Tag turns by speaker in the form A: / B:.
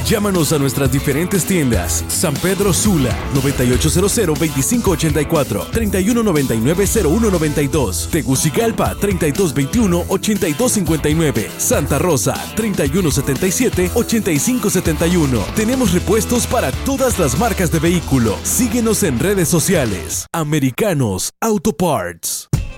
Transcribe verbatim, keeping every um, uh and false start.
A: Llámanos a nuestras diferentes tiendas. San Pedro Sula, noventa y ocho cero cero veinticinco ochenta y cuatro, treinta y uno noventa y nueve cero uno noventa y dos. Tegucigalpa, treinta y dos veintiuno ochenta y dos cincuenta y nueve. Santa Rosa, treinta y uno setenta y siete ochenta y cinco setenta y uno. Tenemos repuestos para todas las marcas de vehículo. Síguenos en redes sociales. Americanos Auto Parts.